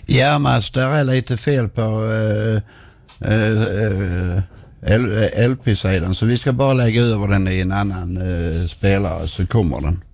Ja, Mats, där är lite fel på LP-sidan. Så vi ska bara lägga över den i en annan spelare så kommer den.